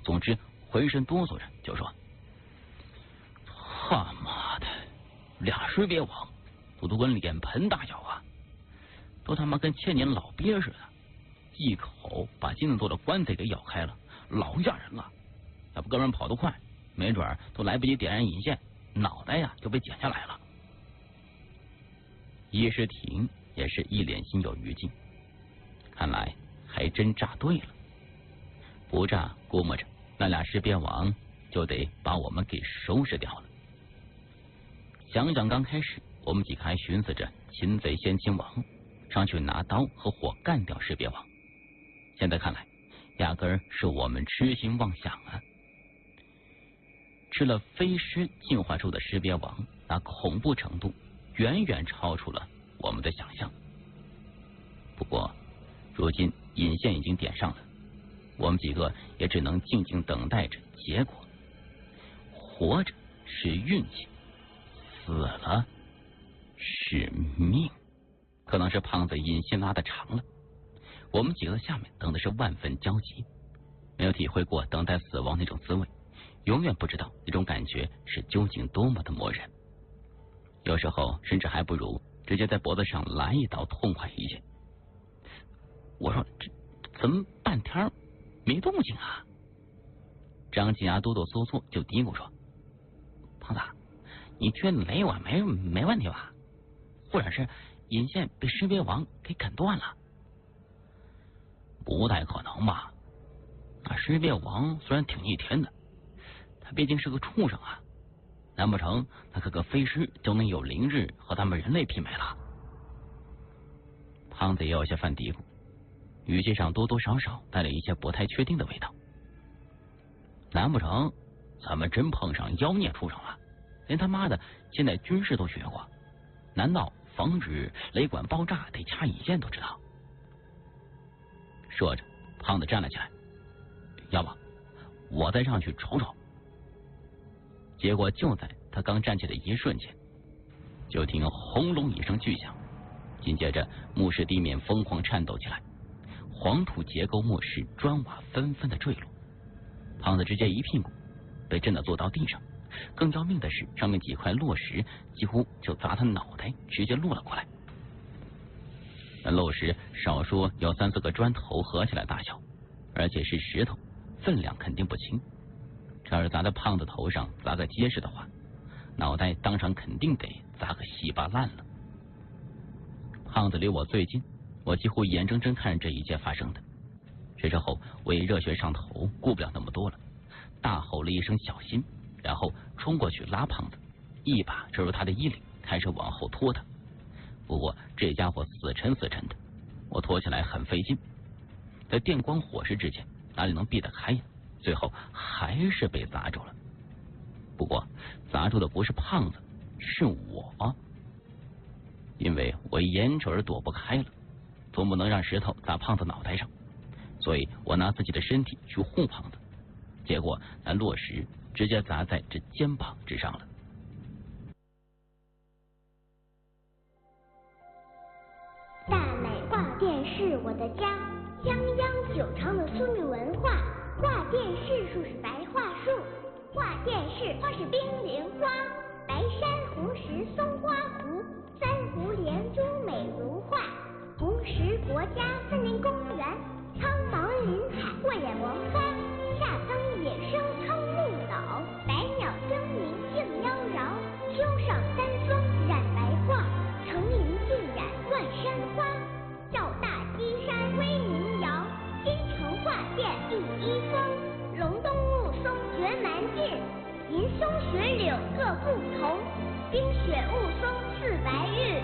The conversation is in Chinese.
总之浑身哆嗦着就说：“他妈的，俩识别网都跟脸盆大小啊，都他妈跟千年老鳖似的，一口把金子做的棺材给咬开了，老吓人了。要不哥们跑得快，没准都来不及点燃引线，脑袋呀就被剪下来了。”叶世廷也是一脸心有余悸，看来还真炸对了。不炸，估摸着那俩识别网就得把我们给收拾掉了。想想刚开始，我们几个还寻思着擒贼先擒王，上去拿刀和火干掉识别网。现在看来，压根儿是我们痴心妄想啊！吃了飞尸进化出的识别网，那恐怖程度远远超出了我们的想象。不过，如今引线已经点上了，我们几个也只能静静等待着结果。活着是运气，死了是命。可能是胖子引线拉得长了，我们几个在下面等的是万分焦急，没有体会过等待死亡那种滋味，永远不知道那种感觉是究竟多么的磨人。有时候甚至还不如直接在脖子上来一刀痛快一些。我说这怎么半天没动静啊？张金牙哆哆嗦嗦就嘀咕说：“胖子，你觉得雷我没问题吧？或者是引线被识别网给啃断了？”不太可能吧？那识别网虽然挺逆天的，他毕竟是个畜生啊，难不成他可个飞尸就能有灵智和他们人类媲美了？胖子也有些犯嘀咕，语气上多多少少带了一些不太确定的味道。难不成咱们真碰上妖孽畜生了？连他妈的现代军事都学过，难道防止雷管爆炸得掐引线都知道？说着，胖子站了起来，要不我再上去瞅瞅。结果就在他刚站起的一瞬间，就听轰隆一声巨响，紧接着墓室地面疯狂颤抖起来，黄土结构墓室砖瓦纷纷的坠落，胖子直接一屁股被震得坐到地上。更要命的是，上面几块落石几乎就砸他脑袋，直接落了过来。那落石少说有3-4个砖头合起来大小，而且是石头，分量肯定不轻。这要是砸在胖子头上，砸个结实的话，脑袋当场肯定得砸个稀巴烂了。胖子离我最近，我几乎眼睁睁看着这一切发生的。这时候我也热血上头，顾不了那么多了，大吼了一声小心，然后冲过去拉胖子，一把遮住他的衣领，开始往后拖他。不过这家伙死沉死沉的，我拖起来很费劲，在电光火石之间哪里能避得开呀？最后还是被砸住了。不过砸住的不是胖子，是我，因为我眼瞅着躲不开了，总不能让石头砸胖子脑袋上，所以我拿自己的身体去护胖子，结果那落石直接砸在这肩膀之上了。 大美画店是我的家，泱泱久长的苏女文化。画店是树是白桦树，画店是花是冰莲花，白珊红石松花湖，三湖连珠美如画，红石国家森林公园，苍茫林海慧眼文花，夏灯野生苍木岛，百鸟争鸣竞妖娆，秋上三松染白桦，层林尽染万山花，赵大基山威名摇，京城画店第一峰，隆冬雾凇绝蛮劲，银松雪柳各不同，冰雪雾凇似白玉，